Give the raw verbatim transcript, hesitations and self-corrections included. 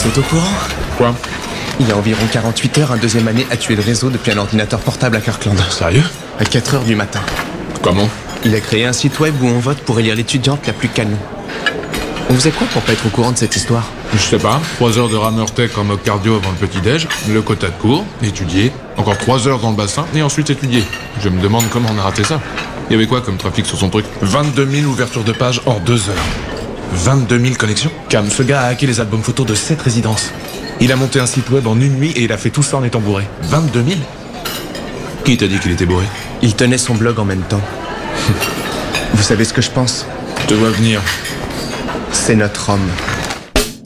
Vous êtes au courant? Quoi? Il y a environ quarante-huit heures, un deuxième année a tué le réseau depuis un ordinateur portable à Kirkland. Sérieux? À quatre heures du matin. Comment? Il a créé un site web où on vote pour élire l'étudiante la plus canon. On faisait quoi pour pas être au courant de cette histoire? Je sais pas, trois heures de rameur tech en mode cardio avant le petit-déj, le quota de cours, étudier, encore trois heures dans le bassin, et ensuite étudier. Je me demande comment on a raté ça. Il y avait quoi comme trafic sur son truc? vingt-deux mille ouvertures de page en deux heures. vingt-deux mille connexions? Cam, ce gars a hacké les albums photos de sept résidences. Il a monté un site web en une nuit et il a fait tout ça en étant bourré. vingt-deux mille? Qui t'a dit qu'il était bourré? Il tenait son blog en même temps. Vous savez ce que je pense? Je te vois venir. C'est notre homme.